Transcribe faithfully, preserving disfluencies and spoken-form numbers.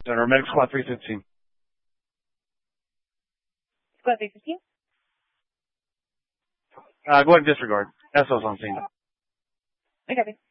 General Medic Squad three fifteen. Squad three fifteen? Uh, go ahead and disregard. S O's on scene. I copy.